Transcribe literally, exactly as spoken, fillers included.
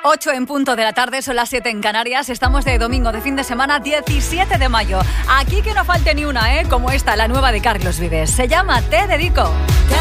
ocho en punto de la tarde, son las siete en Canarias. Estamos de domingo de fin de semana, diecisiete de mayo. Aquí que no falte ni una, ¿eh? Como esta, la nueva de Carlos Vives. Se llama Te Dedico. Te